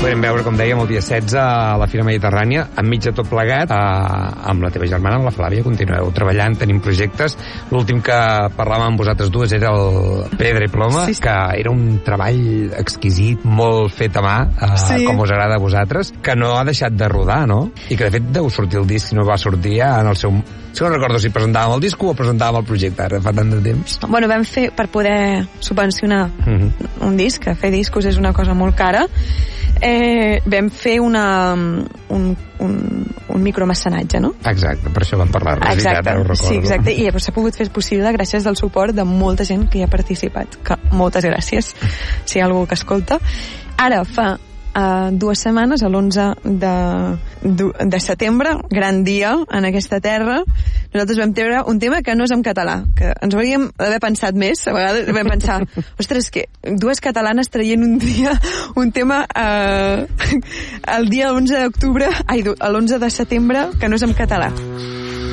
podrem veure, com dèiem, el dia 16 a la Fira Mediterrània, enmig de tot plegat, amb la teva germana, amb la Flàvia, continueu treballant, tenim projectes. L'últim que parlàvem amb vosaltres dues era el Pedra i Ploma, que era un treball exquisit, molt fet a mà, com us agrada a vosaltres, que no ha deixat de rodar, no? I que, de fet, deu sortir el disc, si no va sortir ja en el seu... Si no recordo si presentàvem el disc o presentàvem el projecte, ara fa tant de temps. Bueno, vam fer, per poder subvencionar un disc, que fer discos és una cosa molt cara, vam fer un micromecenatge, no? Exacte, per això vam parlar. Exacte, sí, exacte. I s'ha pogut fer possible gràcies al suport de molta gent que hi ha participat. Que moltes gràcies, si hi ha algú que escolta. Ara, fa 2 setmanes, l'11 de setembre, gran dia en aquesta terra, nosaltres vam treure un tema que no és en català, que ens ho hauríem d'haver pensat més. A vegades vam pensar, ostres, que dues catalanes traient un tema el dia 11 d'octubre, l'11 de setembre, que no és en català.